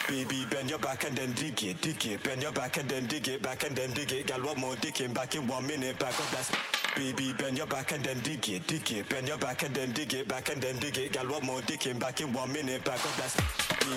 Baby, bend your back and then dig it, dig it. Bend your back and then dig it, back and then dig it. Girl, one more digging back in 1 minute. Back up that. Baby, bend your back and then dig it, dig it. Bend your back and then dig it, back and then dig it. Girl, one more digging back in 1 minute. Back up that.